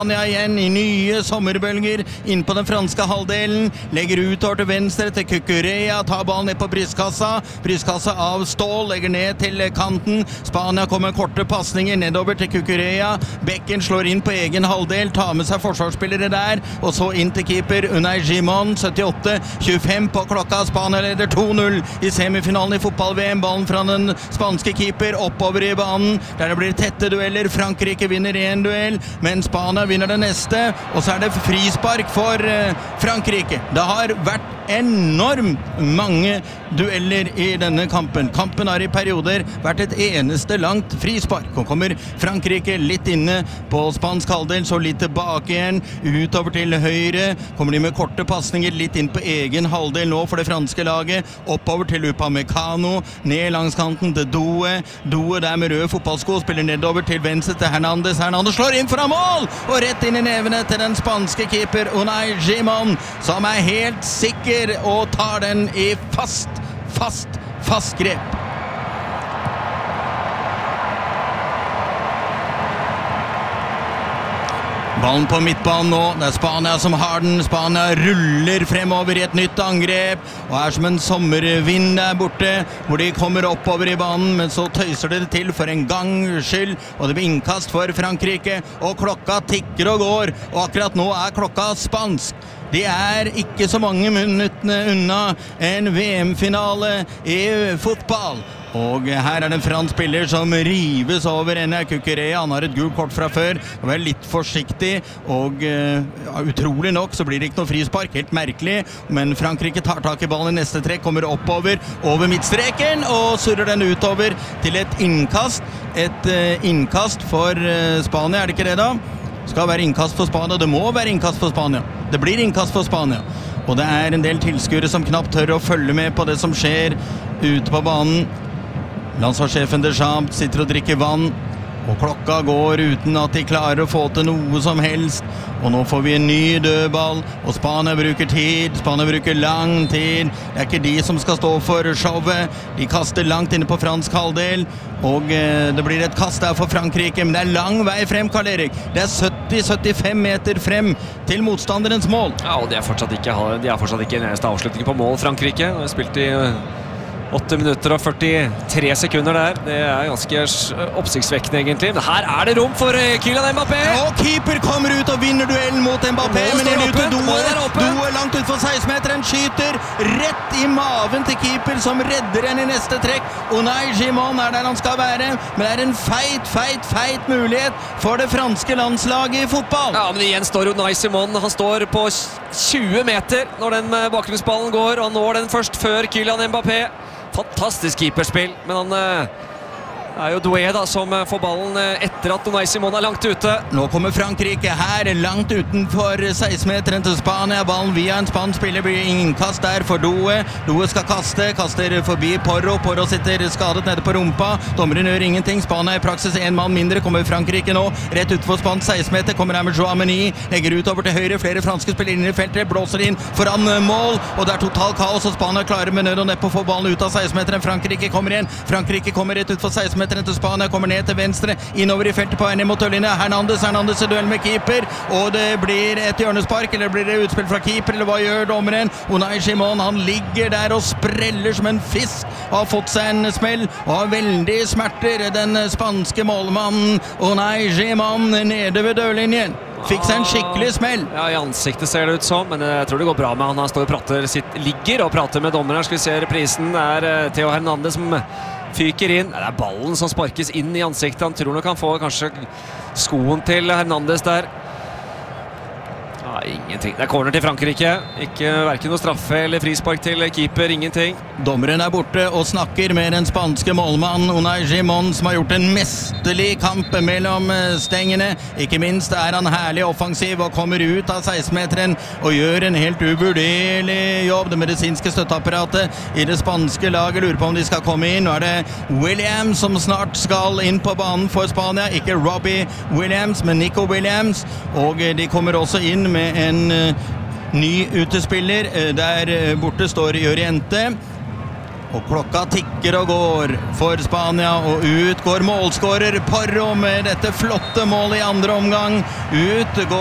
igjen I nye sommerbølger inn på den franske halvdelen, legger ut over til venstre til Cucurella, tar ballen ned på brystkassa av stål, legger ned til kanten. Spania kommer korte passninger nedover til Cucurella, Bekken slår inn på egen halvdel, tar med seg forsvarsspillere der, og så inn til keeper Unai Simón, 78-25 på klokka. Spania leder 2-0 I semifinalen I fotball-VM, ballen fra den spanske keeper oppover I banen, der det blir tette dueller. Frankrike vinner en duell, men Spania vinner det neste, og så det frispark for Frankrike. Det har vært enormt mange dueller I denne kampen. Kampen har I perioder vært et eneste langt frispark, og kommer Frankrike litt inne på spansk halvdel, så litt tilbake igjen, utover til høyre, kommer de med korte passninger litt inn på egen halvdel nå for det franske laget, oppover til Upamecano, ned langs kanten til Doe der med røde fotballsko, spiller nedover til venstre til Hernandez slår inn foran mål, og rett inn I nevene til den spanske keeper Unai Simón, som helt sikker og tar den I fast grep. Ballen på midtbanen nå, det Spania som har den. Spania ruller fremover I et nytt angrep, og som en sommervind der borte, hvor de kommer oppover I banen, men så tøyser det til for en gang skyld, og det blir innkast for Frankrike, og klokka tikker og går, og akkurat nå klokka spansk. De ikke så mange minuttene unna en VM-finale I fotball. Og her det en fransk spiller som rives over Cucurella. Han har et gult kort fra før, og er litt forsiktig, og utrolig nok så blir det ikke noe frispark, helt merkelig, men Frankrike tar tak I ballen I neste trekk, kommer oppover, over midtstreken, og surrer den utover til et innkast. Et innkast for Spania, det ikke det da? Skal være innkast for Spania, det må være innkast for Spania. Det blir innkast for Spania. Og det en del tilskuere som knapt tør å følge med på det som skjer ute på banen. Landslagssjefen Deschamps sitter og drikker vann, og klokka går uten at de klarer å få til noe som helst. Og nå får vi en ny dødball, og Spania bruker tid, Spania bruker lang tid. Det ikke de som skal stå for showet. De kaster langt inne på fransk halvdel, og det blir et kast der for Frankrike, men det lang vei frem, Karl-Erik. Det 70-75 meter frem til motstanderens mål. Ja, og de fortsatt ikke en eneste avslutning på mål, Frankrike. De har spilt I 8 minutter og 43 sekunder der. Det ganske oppsiktsvekkende egentlig. Men her det rom for Kylian Mbappé. Og keeper kommer ut og vinner duellen mot Mbappé, men ut til Doe langt ut for 16-meteren, skyter rett I maven til keeper, som redder en I neste trekk. Unai Simón der han skal være, men det en feit mulighet for det franske landslaget I fotball. Ja, men igjen står Unai Simón. Han står på 20 meter når den bakgrunnsballen går, og han når den først før Kylian Mbappé. Fantastisk keeperspill, men han jo Doué da, som får ballen etter at Unai Simón langt ute. Nå kommer Frankrike her, langt utenfor 16-meteren til Spania. Ballen via en spansk spiller blir innkast der for Doe. Doe skal kaster forbi Porro sitter skadet nede på rumpa. Dommeren gjør ingenting. Spania I praksis en mann mindre. Kommer Frankrike nå, rett utenfor spansk 16-meter. Kommer her med Joameni, legger utover til høyre. Flere franske spiller inn I feltet, blåser inn foran mål, og det total kaos, og Spania klarer med nød og neppe å få ballen ut av 16-meteren. Frankrike kommer igjen. Frankrike kommer rett utenfor 16-meteren til Spania, kommer ned til venstre, innover I feltet på en mot Øllinja. Hernandez I duell med keeper, og det blir et hjørnespark, eller blir det utspill fra keeper, eller hva gjør dommeren? Unai Simón, han ligger der og spreller som en fisk, og har fått seg en smell, og har veldig smerter, den spanske målmannen Unai Simón nede ved dørlinjen. Fikk seg en skikkelig smell. Ja, I ansiktet ser det ut som, men jeg tror det går bra med han. Han står og prater, ligger og prater med dommeren. Skal vi se reprisen, det Theo Hernandez som fyker inn. Det ballen som sparkes inn I ansiktet. Han tror nok han får kanskje skoen til Hernandez der. Ja, ingenting. Det corner til Frankrike. Ikke hverken noe straffe eller frispark til keeper, ingenting. Dommeren borte og snakker med den spanske målmannen Unai Simón, som har gjort en mesterlig kamp mellom stengene. Ikke minst han herlig offensiv og kommer ut av 16-meteren og gjør en helt uvurderlig jobb. Det medisinske støtteapparatet I det spanske laget lurer på om de skal komme inn. Nå det Williams som snart skal inn på banen for Spania. Ikke Robbie Williams, men Nico Williams. Og de kommer også inn med en ny utespiller. Der borte står Llorente. Og klokka tikker og går for Spania, og ut går målskårer Porro med dette flotte målet i andre omgang. Ut går